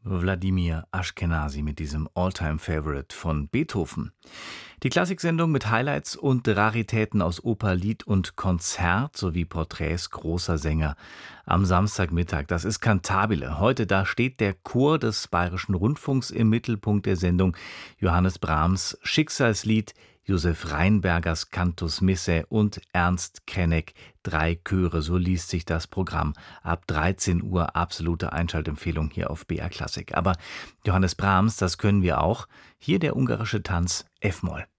Wladimir Ashkenazy mit diesem All-Time-Favorite von Beethoven. Die Klassiksendung mit Highlights und Raritäten aus Oper, Lied und Konzert sowie Porträts großer Sänger. Am Samstagmittag, das ist Cantabile. Heute, da steht der Chor des Bayerischen Rundfunks im Mittelpunkt der Sendung. Johannes Brahms Schicksalslied, Josef Rheinbergers Cantus Missae und Ernst Krenek 3 Chöre. So liest sich das Programm. Ab 13 Uhr absolute Einschaltempfehlung hier auf BR Klassik. Aber Johannes Brahms, das können wir auch. Hier der ungarische Tanz F-Moll.